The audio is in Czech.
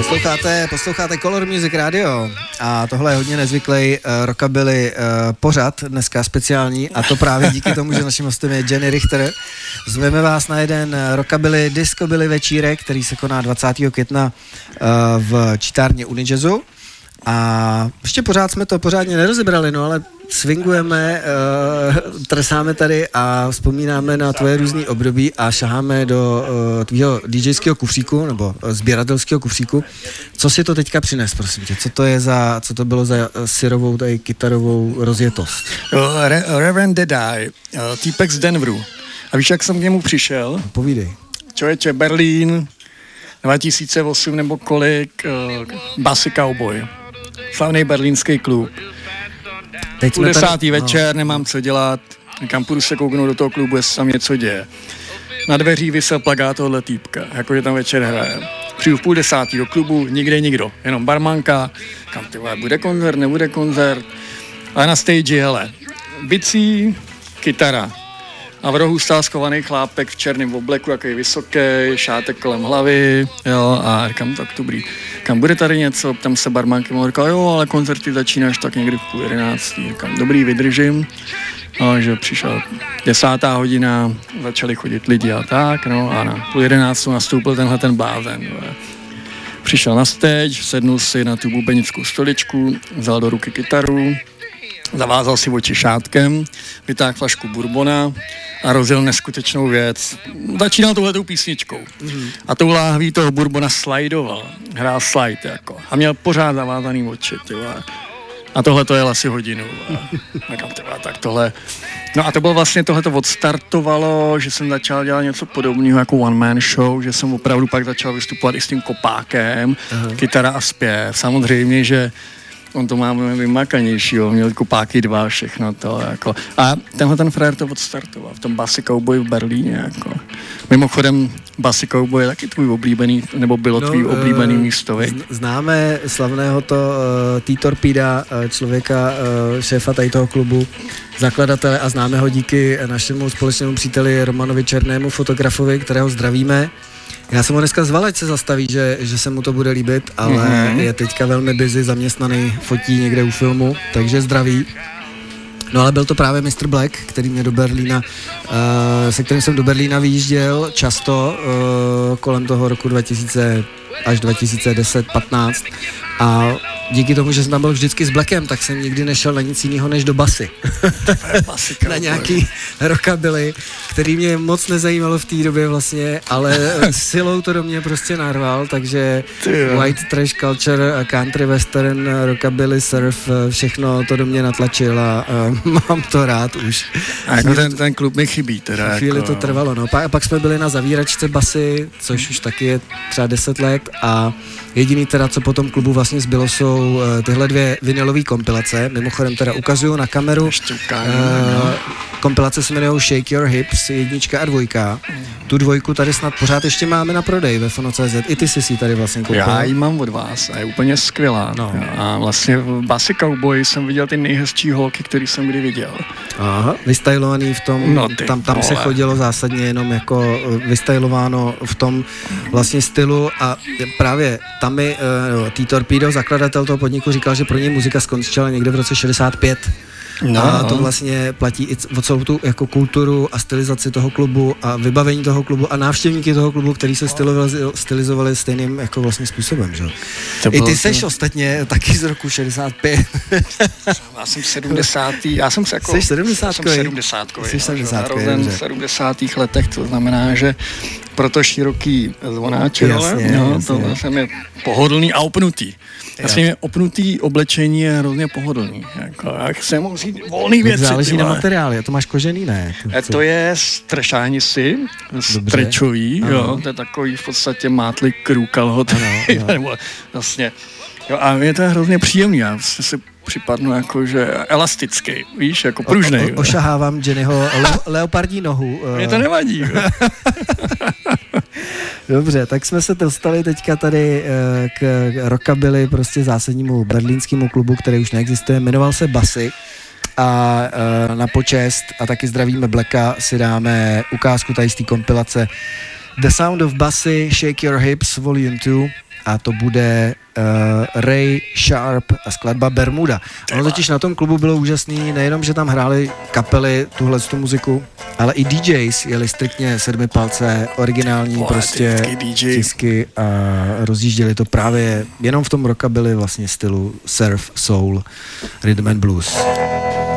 Posloucháte Color Music Radio a tohle je hodně nezvyklý rockabilly pořad, dneska speciální, a to právě díky tomu, že naším hostem je Jenny Richter. Zveme vás na jeden rockabilly discobilly večírek, který se koná 20. května v čítárně Unijazzu. A ještě pořád jsme to pořádně nerozebrali, no ale swingujeme, tresáme tady a vzpomínáme na tvoje různý období a šaháme do tvýho DJského kufříku nebo sběratelského kufříku. Co si to teďka přines, prosím tě? Co to bylo za syrovou tady kytarovou rozjetost? Reverend Deadeye, týpek z Denveru. A víš, jak jsem k němu přišel? Povídej. Člověče, Berlín, 2008 nebo kolik, Basy Cowboy. Slavný berlínský klub. Teď Půl desátý večer, nemám co dělat, kam půjdu se kouknout do toho klubu, jestli tam něco děje. Na dveří visel plakát tohle týpka, jakože tam večer hraje. Přijdu v 9:30 do klubu, nikde nikdo, jenom barmanka, kam ty vole, bude koncert, nebude koncert. Ale na stage, hele, bicí, kytara. A v rohu stál schovaný chlápek v černém obleku, jaký vysoký, šátek kolem hlavy, jo, a říkám, tak dobrý. Kam bude tady něco? Tam se barmanky mu říkal, jo, ale koncerty začínáš tak někdy v 10:30. Říkám, dobrý, vydržím. No, že přišel 10. hodina, začali chodit lidi a tak, no, a na 10:30 nastoupil tenhle ten blázen. Přišel na stage, sednul si na tu bubenickou stoličku, vzal do ruky kytaru, zavázal si oči šátkem, vytáhl flašku bourbona a rozjel neskutečnou věc. Začínal touhletou písničkou. A tou láhví toho bourbona slidoval. Hrál slide jako. A měl pořád zavázaný oči, tyhle. A tohle to jel asi hodinu. Tak tohle. No a to bylo vlastně, tohle to odstartovalo, že jsem začal dělat něco podobného jako one man show, že jsem opravdu pak začal vystupovat i s tím kopákem, kytara a zpěv. Samozřejmě, že on to má vymakanější, měl kopáky 2, všechno to, jako. A tenhle ten frajer to odstartoval v tom Basy Cowboy v Berlíně, jako. Mimochodem, Basy Cowboy je taky tvůj oblíbený, nebo bylo tvůj oblíbený místo, Známe slavného T-Torpida, člověka, šéfa tady toho klubu, zakladatele, a známe ho díky našemu společnému příteli Romanovi Černému, fotografovi, kterého zdravíme. Já jsem ho dneska zval, ať se zastaví, že se mu to bude líbit, ale je teďka velmi busy, zaměstnaný, fotí někde u filmu, takže zdraví. No ale byl to právě Mr. Black, který mě do Berlína, se kterým jsem do Berlína vyjížděl často kolem toho roku 2000 až 2010-15 a díky tomu, že jsem tam byl vždycky s Blackem, tak jsem nikdy nešel na nic jiného než do basy. Na nějaký rockabilly, který mě moc nezajímalo v té době vlastně, ale silou to do mě prostě narval, takže white trash culture, country western, rockabilly, surf, všechno to do mě natlačil a mám to rád už. A jako ten klub mi chybí teda. Chvíli jako... to trvalo, no. Pak jsme byli na zavíračce basy, což už taky je třeba 10 let a jediný teda, co po tom klubu vlastně zbylo, jsou tyhle 2 vinylové kompilace. Mimochodem teda ukazuju na kameru. Kompilace se jmenují Shake Your Hips, 1 a 2. Tu 2 tady snad pořád ještě máme na prodej ve Fono.cz. I ty jsi si tady vlastně koupil. Já ji mám od vás a je úplně skvělá. No. A vlastně v Basy Cowboy jsem viděl ty nejhezčí holky, který jsem kdy viděl. Aha, vystylovaný v tom, no tam se chodilo zásadně jenom jako vystylováno v tom vlastně stylu a právě tam mi T-Torpedo, zakladatel toho podniku, říkal, že pro něj muzika skončila někde v roce 65. No, a to vlastně platí i o celou tu jako kulturu a stylizaci toho klubu a vybavení toho klubu a návštěvníky toho klubu, který se stylizovali stejným jako vlastně způsobem, že? I ty seš ostatně taky z roku 65. Já jsem 70. Já jsem se jako... Jsi 70. Jsi 70. Narozen v 70. letech, to znamená, že proto široký zvonáček, to vlastně je pohodlný a opnutý. Vlastně opnutý oblečení je hrozně pohodlný. Jako, jak se mohl říct volný věci. Záleží na materiály, to máš kožený, ne? To je strešání si, strečový, jo, to je takový v podstatě mátlý crew kalhoty. Vlastně. Jo, a je to hrozně příjemný, já si připadnu jako, že elastický, víš, jako pružnej. Ošahávám Jennyho leopardí nohu. Mně to nevadí. Dobře, tak jsme se dostali teďka tady k rockabilly, prostě zásadnímu berlínskému klubu, který už neexistuje, jmenoval se Basy a na počest a taky zdravíme Blacka si dáme ukázku tady z té kompilace The Sound of Basy, Shake Your Hips, Volume 2 a to bude Ray Sharp a skladba Bermuda. Ono totiž na tom klubu bylo úžasný, nejenom, že tam hráli kapely tu muziku, ale i DJs jeli striktně 7 palce, originální prostě tisky a rozjížděli to právě jenom v tom rockabilly vlastně stylu surf, soul, rhythm and blues.